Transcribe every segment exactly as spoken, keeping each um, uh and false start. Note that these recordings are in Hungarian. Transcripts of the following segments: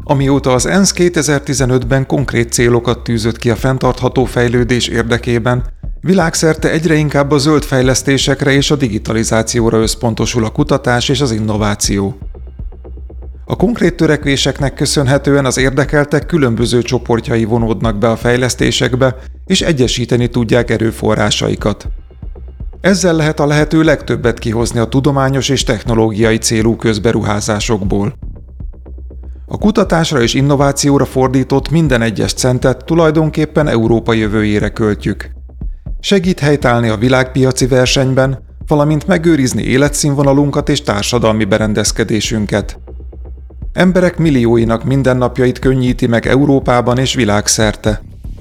Amióta az ENSZ kétezer-tizenötben konkrét célokat tűzött ki a fenntartható fejlődés érdekében, világszerte egyre inkább a zöld fejlesztésekre és a digitalizációra összpontosul a kutatás és az innováció. A konkrét törekvéseknek köszönhetően az érdekeltek különböző csoportjai vonódnak be a fejlesztésekbe, és egyesíteni tudják erőforrásaikat. Ezzel lehet a lehető legtöbbet kihozni a tudományos és technológiai célú közberuházásokból. A kutatásra és innovációra fordított minden egyes centet tulajdonképpen Európa jövőjére költjük. Segít helytállni a világpiaci versenyben, valamint megőrizni életszínvonalunkat és társadalmi berendezkedésünket. Emberek millióinak mindennapjait könnyíti meg Európában és világszerte.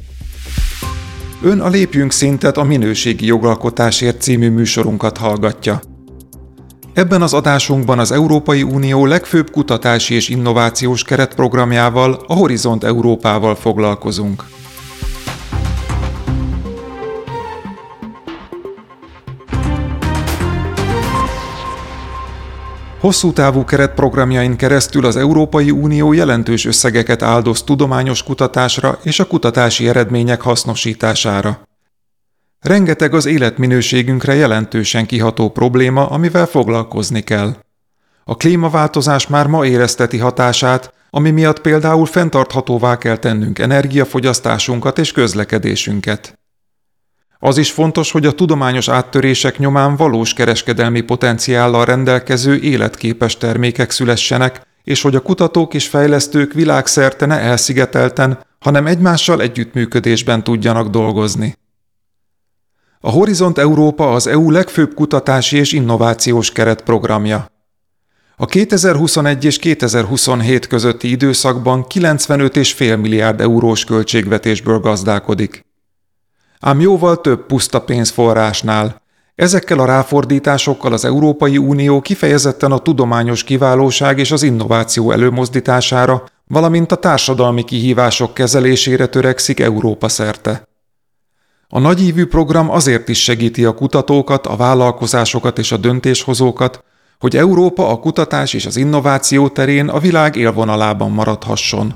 Ön a Lépjünk Szintet a Minőségi Jogalkotásért című műsorunkat hallgatja. Ebben az adásunkban az Európai Unió legfőbb kutatási és innovációs keretprogramjával, a Horizont Európával foglalkozunk. Hosszú távú keretprogramjain keresztül az Európai Unió jelentős összegeket áldoz tudományos kutatásra és a kutatási eredmények hasznosítására. Rengeteg az életminőségünkre jelentősen kiható probléma, amivel foglalkozni kell. A klímaváltozás már ma érezteti hatását, ami miatt például fenntarthatóvá kell tennünk energiafogyasztásunkat és közlekedésünket. Az is fontos, hogy a tudományos áttörések nyomán valós kereskedelmi potenciállal rendelkező életképes termékek szülessenek, és hogy a kutatók és fejlesztők világszerte ne elszigetelten, hanem egymással együttműködésben tudjanak dolgozni. A Horizont Európa az é u legfőbb kutatási és innovációs keretprogramja. A kétezer-huszonegy és kétezer-huszonhét közötti időszakban kilencvenöt egész öt milliárd eurós költségvetésből gazdálkodik. Ám jóval több puszta pénzforrásnál. Ezekkel a ráfordításokkal az Európai Unió kifejezetten a tudományos kiválóság és az innováció előmozdítására, valamint a társadalmi kihívások kezelésére törekszik Európa szerte. A nagyívű program azért is segíti a kutatókat, a vállalkozásokat és a döntéshozókat, hogy Európa a kutatás és az innováció terén a világ élvonalában maradhasson.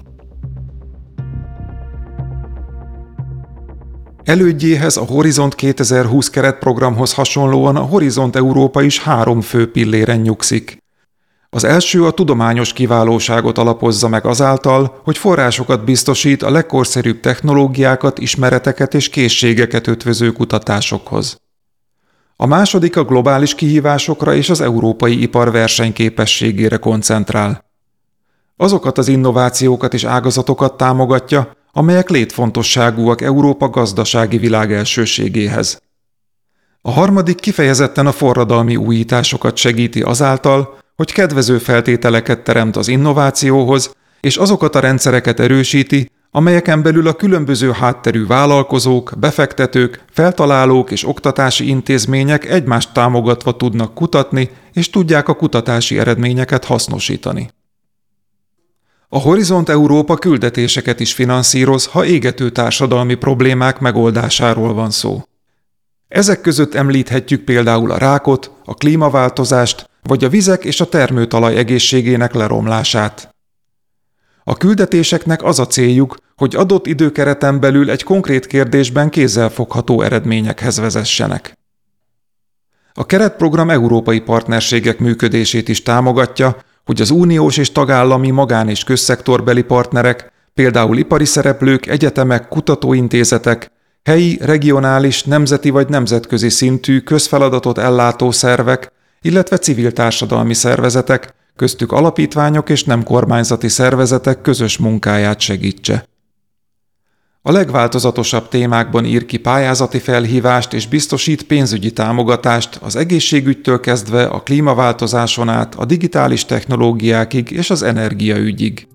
Elődjéhez, a Horizont kétezer-húsz keretprogramhoz hasonlóan a Horizont Európa is három fő pilléren nyugszik. Az első a tudományos kiválóságot alapozza meg azáltal, hogy forrásokat biztosít a legkorszerűbb technológiákat, ismereteket és készségeket ötvöző kutatásokhoz. A második a globális kihívásokra és az európai ipar versenyképességére koncentrál. Azokat az innovációkat és ágazatokat támogatja, amelyek létfontosságúak Európa gazdasági világelsőségéhez. A harmadik kifejezetten a forradalmi újításokat segíti azáltal, hogy kedvező feltételeket teremt az innovációhoz, és azokat a rendszereket erősíti, amelyeken belül a különböző hátterű vállalkozók, befektetők, feltalálók és oktatási intézmények egymást támogatva tudnak kutatni, és tudják a kutatási eredményeket hasznosítani. A Horizont Európa küldetéseket is finanszíroz, ha égető társadalmi problémák megoldásáról van szó. Ezek között említhetjük például a rákot, a klímaváltozást, vagy a vizek és a termőtalaj egészségének leromlását. A küldetéseknek az a céljuk, hogy adott időkereten belül egy konkrét kérdésben kézzelfogható eredményekhez vezessenek. A keretprogram európai partnerségek működését is támogatja, hogy az uniós és tagállami magán- és közszektorbeli partnerek, például ipari szereplők, egyetemek, kutatóintézetek, helyi, regionális, nemzeti vagy nemzetközi szintű közfeladatot ellátó szervek, illetve civil társadalmi szervezetek, köztük alapítványok és nem kormányzati szervezetek közös munkáját segítse. A legváltozatosabb témákban ír ki pályázati felhívást és biztosít pénzügyi támogatást az egészségügytől kezdve a klímaváltozáson át a digitális technológiákig és az energiaügyig.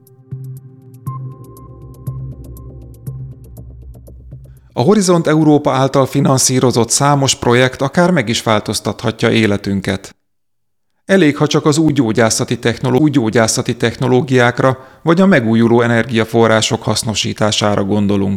A Horizont Európa által finanszírozott számos projekt akár meg is változtathatja életünket. Elég, ha csak az új gyógyászati, technoló- új gyógyászati technológiákra vagy a megújuló energiaforrások hasznosítására gondolunk.